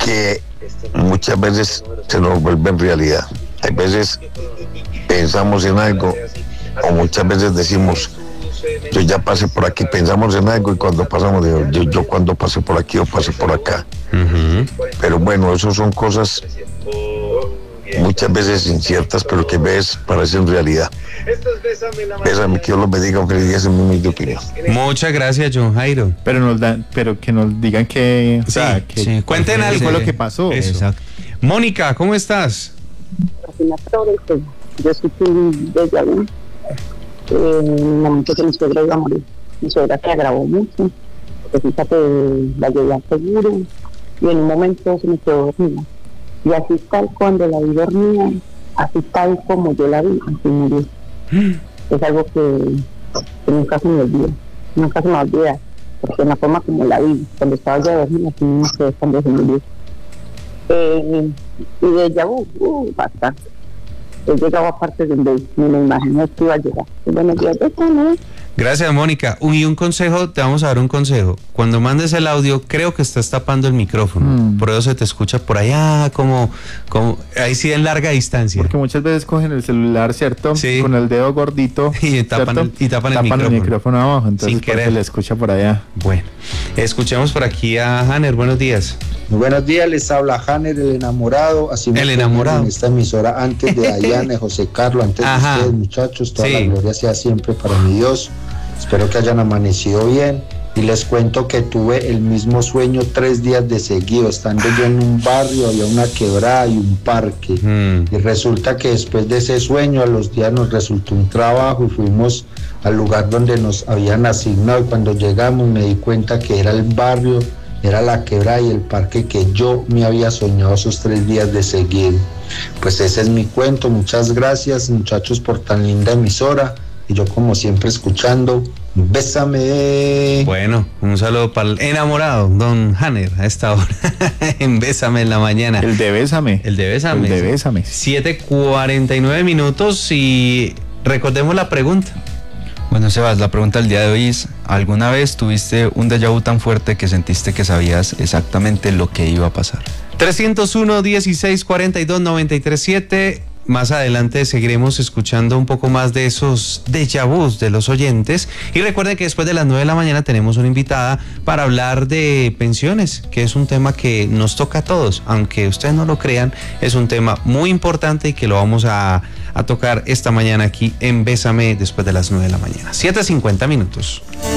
que muchas veces se nos vuelve en realidad. Hay veces pensamos en algo o muchas veces decimos, yo ya pasé por aquí, pensamos en algo y cuando pasamos, yo cuando pasé por aquí o pasé por acá. Pero bueno, eso son cosas muchas veces inciertas, pero que ves parecen realidad. Bésame, que Dios los bendiga, un feliz día, esa es mi humilde opinión. Muchas gracias, John Jairo. Pero que nos digan que, o sea, que cuenten algo. Fue lo que pasó. Eso. Exacto. Mónica, ¿cómo estás? Yo sufrí de Yahoo en el momento que mi suegra iba a morir. Mi suegra se agravó mucho, porque fíjate, la llevé al seguro y en un momento se me quedó dormida. Y así tal cuando la vi dormida, así tal como yo la vi, así murió. Es algo que nunca se me olvida, nunca se me olvida, porque en la forma como la vi, cuando estaba ya dormida, así mismo que cuando se murió. Y de Yahoo, bastante. He llegado a partes donde ni me imaginé que iba a llegar. Buenos días, ¿no? Gracias, Mónica. Y un consejo, te vamos a dar un consejo. Cuando mandes el audio, creo que estás tapando el micrófono. Por eso se te escucha por allá, como ahí sí en larga distancia. Porque muchas veces cogen el celular, ¿cierto? Sí. Con el dedo gordito. Y tapan el micrófono abajo. Entonces, sin querer. Se le escucha por allá. Bueno, escuchemos por aquí a Hanner. Buenos días. Muy buenos días, les habla Hanner, el enamorado. Así el enamorado. En esta emisora, antes de Dayane, José Carlos, antes de ustedes, muchachos, toda la gloria sea siempre para mi Dios. Espero que hayan amanecido bien. Y les cuento que tuve el mismo sueño 3 días de seguido, estando yo en un barrio, había una quebrada y un parque. Y resulta que después de ese sueño, a los días nos resultó un trabajo y fuimos al lugar donde nos habían asignado. Y cuando llegamos me di cuenta que era el barrio, era la quebrada y el parque que yo me había soñado esos 3 días de seguido. Pues ese es mi cuento. Muchas gracias, muchachos, por tan linda emisora. Y yo, como siempre, escuchando, bésame. Bueno, un saludo para el enamorado, don Hanner, a esta hora, en Bésame en la mañana. El de Bésame. 7:49 minutos y recordemos la pregunta. Bueno, Sebas, la pregunta del día de hoy es, ¿alguna vez tuviste un déjà vu tan fuerte que sentiste que sabías exactamente lo que iba a pasar? 301-1642-937. Más adelante seguiremos escuchando un poco más de esos déjà vus de los oyentes. Y recuerden que después de las 9 de la mañana tenemos una invitada para hablar de pensiones, que es un tema que nos toca a todos. Aunque ustedes no lo crean, es un tema muy importante y que lo vamos a tocar esta mañana aquí en Bésame después de las 9 de la mañana. 7:50 minutos.